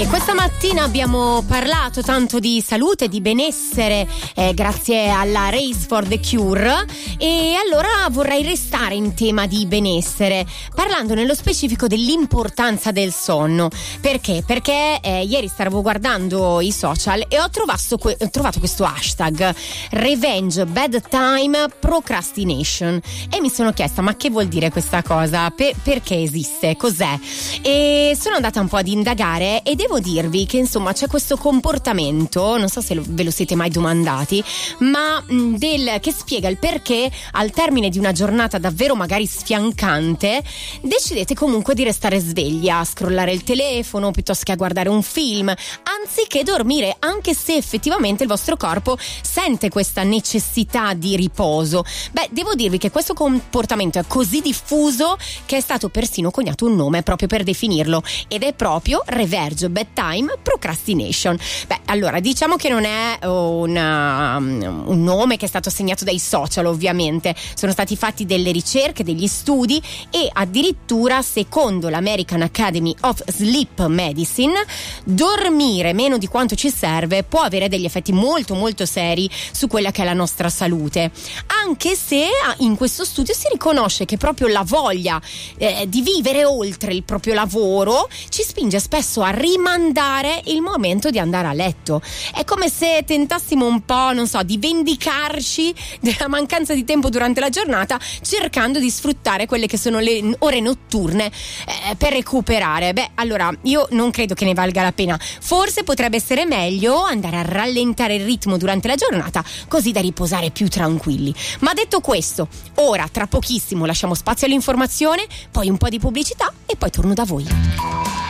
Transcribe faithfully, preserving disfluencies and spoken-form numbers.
E questa mattina abbiamo parlato tanto di salute, di benessere, eh, grazie alla Race for the Cure, e allora vorrei restare in tema di benessere, parlando nello specifico dell'importanza del sonno. Perché? Perché eh, ieri stavo guardando i social e ho trovato, que- ho trovato questo hashtag Revenge Bedtime Procrastination e mi sono chiesta: ma che vuol dire questa cosa? Per- perché esiste? Cos'è? E sono andata un po' ad indagare e devo dirvi che insomma c'è questo comportamento, non so se lo, ve lo siete mai domandati, ma mh, del, che spiega il perché al termine di una giornata davvero magari sfiancante decidete comunque di restare svegli a scrollare il telefono piuttosto che a guardare un film, anziché dormire, anche se effettivamente il vostro corpo sente questa necessità di riposo. Beh, devo dirvi che questo comportamento è così diffuso che è stato persino coniato un nome proprio per definirlo, ed è proprio Revenge Bedtime Procrastination. Beh, allora diciamo che non è una, un nome che è stato segnato dai social, ovviamente sono stati fatti delle ricerche, degli studi, e addirittura secondo l'American Academy of Sleep Medicine dormire meno di quanto ci serve può avere degli effetti molto molto seri su quella che è la nostra salute, anche se in questo studio si riconosce che proprio la voglia eh, di vivere oltre il proprio lavoro ci spinge spesso a rimandare il momento di andare a letto. È come se tentassimo un po', non so, di vendicarci della mancanza di tempo durante la giornata, cercando di sfruttare quelle che sono le ore notturne eh, per recuperare. Beh, allora io non credo che ne valga la pena. Forse potrebbe essere meglio andare a rallentare il ritmo durante la giornata, così da riposare più tranquilli. Ma detto questo, ora tra pochissimo lasciamo spazio all'informazione, poi un po' di pubblicità e poi torno da voi.